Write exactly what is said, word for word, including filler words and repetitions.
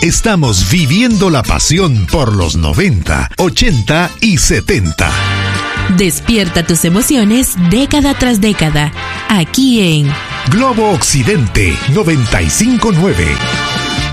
Estamos viviendo la pasión por los noventa, ochenta y setenta. Despierta tus emociones década tras década, aquí en Globo Occidente noventa y cinco punto nueve.